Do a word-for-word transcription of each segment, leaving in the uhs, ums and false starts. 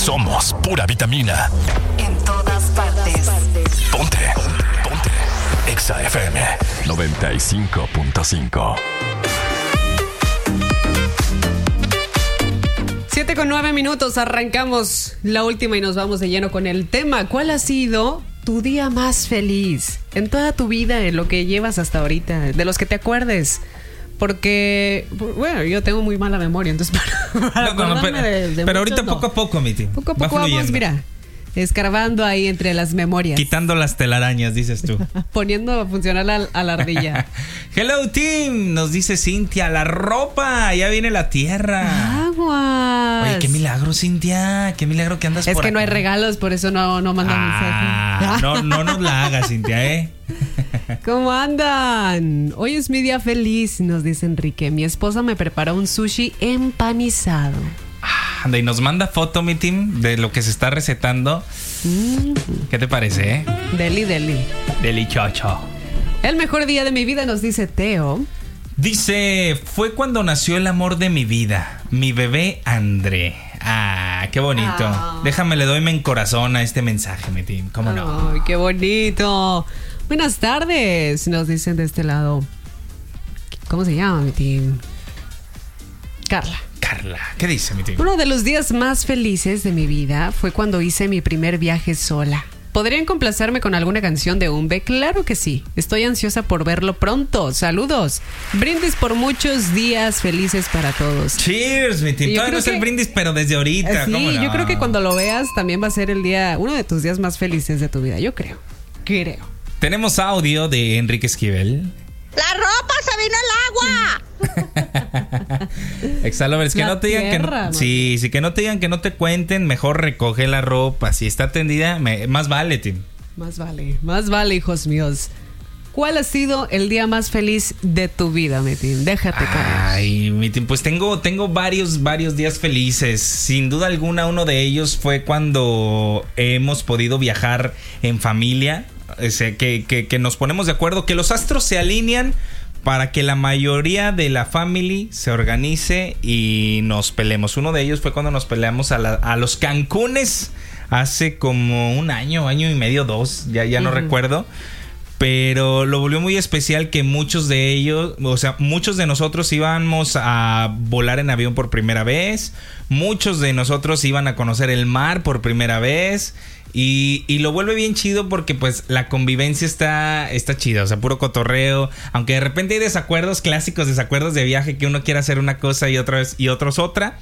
Somos pura vitamina. En todas partes. Ponte. Ponte. Ponte. Exa F M noventa y cinco punto cinco. Siete con nueve minutos, arrancamos la última y nos vamos de lleno con el tema. ¿Cuál ha sido tu día más feliz en toda tu vida, en lo que llevas hasta ahorita, de los que te acuerdes? Porque, bueno, yo tengo muy mala memoria, entonces para, para no, no, pero, de, de pero muchos, ahorita no. poco a poco, mi tío. Poco a poco vamos, mira, escarbando ahí entre las memorias. Quitando las telarañas, dices tú. Poniendo a funcionar a, a la ardilla. Hello, team, nos dice Cintia, la ropa, ya viene la tierra. Aguas. Oye, qué milagro, Cintia, qué milagro que andas es por que acá. no hay regalos, por eso no, no mandan ah, mensaje. No, no nos la hagas, Cintia, ¿eh? ¿Cómo andan? Hoy es mi día feliz, nos dice Enrique. Mi esposa me preparó un sushi empanizado. Anda, y nos manda foto, mi team, de lo que se está recetando. Mm. ¿Qué te parece, eh? Deli, deli. Deli chocho. El mejor día de mi vida, nos dice Teo. Dice, fue cuando nació el amor de mi vida, mi bebé André. Ah, qué bonito. Ah. Déjame, le doy en corazón a este mensaje, mi team. ¿Cómo no? Ay, qué bonito. Buenas tardes, nos dicen de este lado. ¿Cómo se llama, mi team? Carla. Carla, ¿qué dice, mi team? Uno de los días más felices de mi vida fue cuando hice mi primer viaje sola. ¿Podrían complacerme con alguna canción de Umbe? Claro que sí. Estoy ansiosa por verlo pronto. Saludos. Brindis por muchos días felices para todos. Cheers, mi team. Todavía no es el brindis, pero desde ahorita. Sí, ¿cómo no? Yo creo que cuando lo veas también va a ser el día, uno de tus días más felices de tu vida. Yo creo. Creo. Tenemos audio de Enrique Esquivel. ¡La ropa se vino al agua! Exalovers, que la no te digan tierra, que no, ¿no? sí, sí, que no te digan que no te cuenten, mejor recoge la ropa. Si está tendida, me, más vale, Tim. Más vale, más vale, hijos míos. ¿Cuál ha sido el día más feliz de tu vida, Metin? Déjate caer. Ay, Metin, pues tengo, tengo varios, varios días felices. Sin duda alguna, uno de ellos fue cuando hemos podido viajar en familia. O sea, que, que, que nos ponemos de acuerdo, que los astros se alinean para que la mayoría de la family se organice y nos peleemos. Uno de ellos fue cuando nos peleamos a, la, a los Cancunes hace como un año, año y medio, dos, ya, ya no uh-huh. recuerdo. Pero lo volvió muy especial que muchos de ellos, o sea, muchos de nosotros íbamos a volar en avión por primera vez. Muchos de nosotros iban a conocer el mar por primera vez. Y, y lo vuelve bien chido porque pues la convivencia está, está chida, o sea, puro cotorreo. Aunque de repente hay desacuerdos clásicos, desacuerdos de viaje, que uno quiere hacer una cosa y otra vez y otros otra.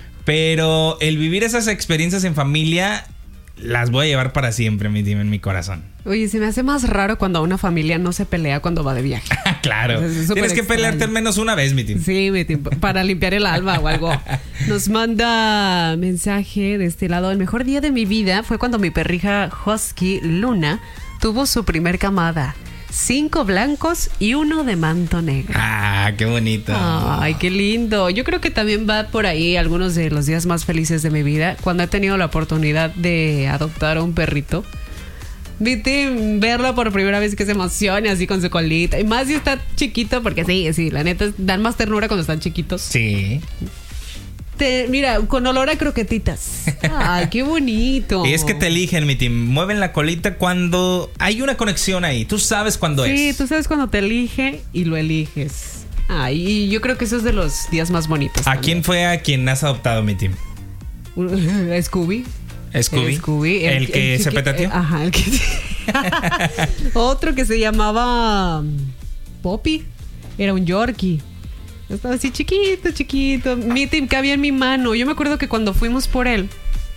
Pero el vivir esas experiencias en familia las voy a llevar para siempre, mi team, en mi corazón. Oye, se me hace más raro cuando una familia no se pelea cuando va de viaje. Claro. O sea, tienes que extraño. Pelearte al menos una vez, mi team. Sí, mi team, para limpiar el alma o algo. Nos manda mensaje de este lado. El mejor día de mi vida fue cuando mi perrija Husky Luna tuvo su primer camada. Cinco blancos y uno de manto negro. Ah, qué bonito. Ay, qué lindo. Yo creo que también va por ahí algunos de los días más felices de mi vida, cuando he tenido la oportunidad de adoptar a un perrito. Viste, verlo por primera vez, que se emocione así con su colita. Y más si está chiquito, porque sí, sí, la neta dan más ternura cuando están chiquitos. Sí. Te, mira, con olor a croquetitas. Ay, qué bonito. Y es que te eligen, mi team. Mueven la colita cuando hay una conexión ahí. Tú sabes cuándo sí, es. Sí, tú sabes cuando te elige y lo eliges. Ay, y yo creo que eso es de los días más bonitos. ¿A también. quién fue a quien has adoptado, mi team? Scooby. Scooby. El, Scooby, el, el que el, se el, petateó. Ajá, el que. Otro que se llamaba Poppy. Era un Yorkie. Estaba así chiquito, chiquito. Mi team cabía en mi mano. Yo me acuerdo que cuando fuimos por él,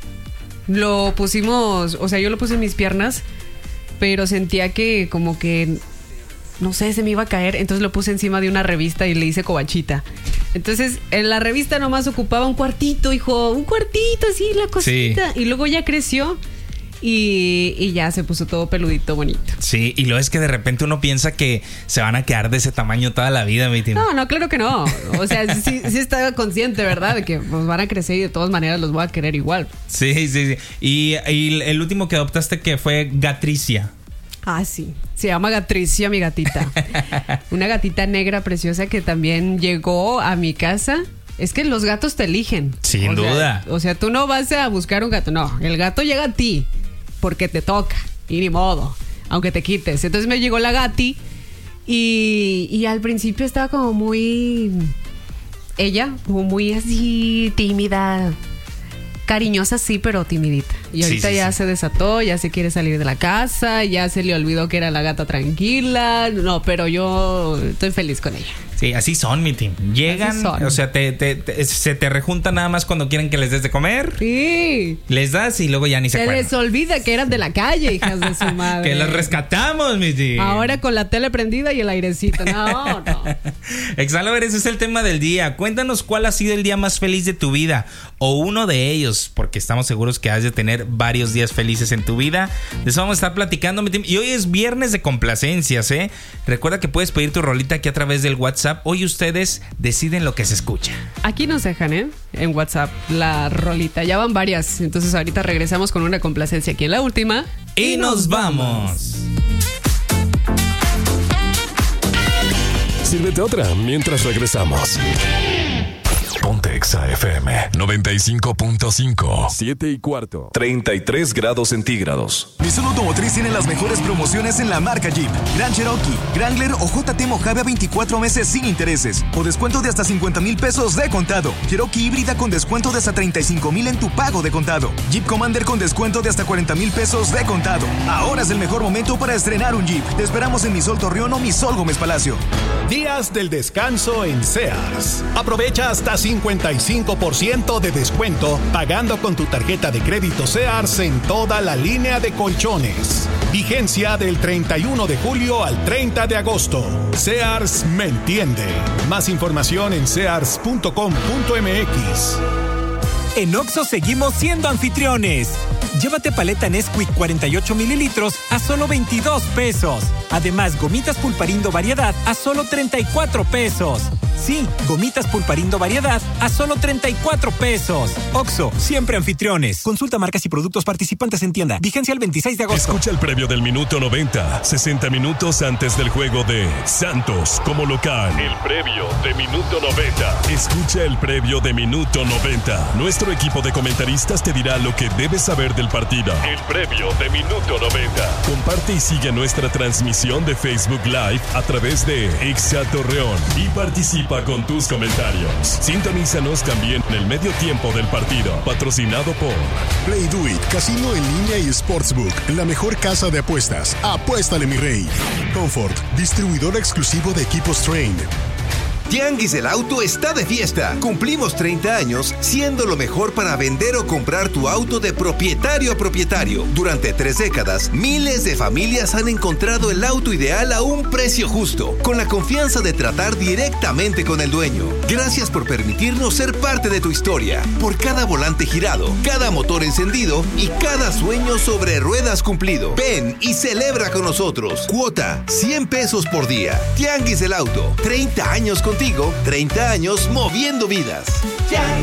lo pusimos, o sea, yo lo puse en mis piernas, pero sentía que como que, no sé, se me iba a caer. Entonces lo puse encima de una revista y le hice cobachita. Entonces, en la revista nomás ocupaba un cuartito, hijo. Un cuartito, así, la cosita. Sí. Y luego ya creció. Y, y ya se puso todo peludito, bonito. Sí, y lo es que de repente uno piensa que se van a quedar de ese tamaño toda la vida, mi team. No, no, claro que no. O sea, sí, sí estaba consciente, ¿verdad? De que pues, van a crecer y de todas maneras los voy a querer igual. Sí, sí, sí. Y, y el último que adoptaste, que fue Gatricia. Ah, sí. Se llama Gatricia, mi gatita. Una gatita negra preciosa que también llegó a mi casa Es que los gatos te eligen. Sin o duda. Sea, o sea, tú no vas a buscar un gato. No, el gato llega a ti porque te toca. Y ni modo, aunque te quites. Entonces me llegó la Gati y, y al principio estaba como muy... Ella, como muy así, tímida, cariñosa sí, pero timidita. Y ahorita sí, sí, ya sí. se desató, ya se quiere salir de la casa, ya se le olvidó que era la gata tranquila. No, pero yo estoy feliz con ella. Sí, así son, mi team. Llegan, o sea, te, te, te, se te rejuntan nada más cuando quieren que les des de comer. Sí. Les das y luego ya ni se, se acuerdan. Se les olvida que eran de la calle, hijas de su madre. Que las rescatamos, mi team. Ahora con la tele prendida y el airecito. No, no. Exalover, ese es el tema del día. Cuéntanos cuál ha sido el día más feliz de tu vida. O uno de ellos, porque estamos seguros que has de tener varios días felices en tu vida. De eso vamos a estar platicando, mi team. Y hoy es viernes de complacencias, ¿eh? Recuerda que puedes pedir tu rolita aquí a través del WhatsApp. Hoy ustedes deciden lo que se escucha. Aquí nos dejan, ¿eh? En WhatsApp la rolita. Ya van varias. Entonces ahorita regresamos con una complacencia aquí en la última. Y, y nos vamos. Sírvete otra mientras regresamos. Ponte Exa F M noventa y cinco punto cinco. siete y cuarto. treinta y tres grados centígrados. Misol Automotriz tiene las mejores promociones en la marca Jeep. Grand Cherokee, Wrangler o J T Mojave a veinticuatro meses sin intereses. O descuento de hasta cincuenta mil pesos de contado. Cherokee híbrida con descuento de hasta treinta y cinco mil en tu pago de contado. Jeep Commander con descuento de hasta cuarenta mil pesos de contado. Ahora es el mejor momento para estrenar un Jeep. Te esperamos en Misol Torreón o Misol Gómez Palacio. Días del descanso en Sears. Aprovecha hasta cincuenta y cinco por ciento de descuento pagando con tu tarjeta de crédito Sears en toda la línea de colchones. Vigencia del treinta y uno de julio al treinta de agosto. Sears me entiende. Más información en sears punto com punto m x. En Oxxo seguimos siendo anfitriones. Llévate paleta Nesquik cuarenta y ocho mililitros a solo veintidós pesos. Además, gomitas Pulparindo Variedad a solo treinta y cuatro pesos. Sí, gomitas Pulparindo Variedad a solo treinta y cuatro pesos. Oxxo, siempre anfitriones. Consulta marcas y productos participantes en tienda. Vigencia el veintiséis de agosto. Escucha el previo del minuto noventa, sesenta minutos antes del juego de Santos como local. El previo de minuto noventa. Escucha el previo de minuto noventa. Nuestro equipo de comentaristas te dirá lo que debes saber del partido. El previo de minuto noventa. Comparte y sigue nuestra transmisión de Facebook Live a través de Exa Torreón y participa con tus comentarios. Sintonízanos también en el medio tiempo del partido. Patrocinado por Play Do It, casino en línea y sportsbook, la mejor casa de apuestas. Apuéstale, mi rey. Comfort, distribuidor exclusivo de equipos Train. Tianguis del Auto está de fiesta. Cumplimos treinta años siendo lo mejor para vender o comprar tu auto de propietario a propietario. Durante tres décadas, miles de familias han encontrado el auto ideal a un precio justo, con la confianza de tratar directamente con el dueño. Gracias por permitirnos ser parte de tu historia. Por cada volante girado, cada motor encendido y cada sueño sobre ruedas cumplido. Ven y celebra con nosotros. Cuota, cien pesos por día. Tianguis del Auto, treinta años con Contigo, treinta años moviendo vidas.